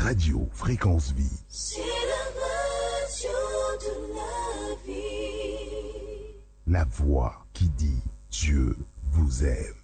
Radio Fréquence Vie. C'est la radio de la vie. La voix qui dit Dieu vous aime.